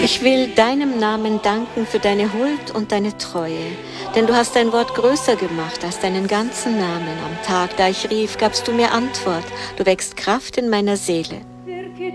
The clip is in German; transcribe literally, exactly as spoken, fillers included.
Ich will deinem Namen danken für deine Huld und deine Treue, denn du hast dein Wort größer gemacht als deinen ganzen Namen. Am Tag, da ich rief, gabst du mir Antwort. Du wächst Kraft in meiner Seele.